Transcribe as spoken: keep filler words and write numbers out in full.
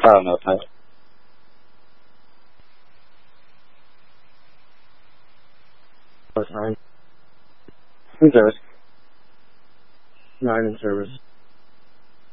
don't know, Tyler. Plus nine. In service. Nine in service.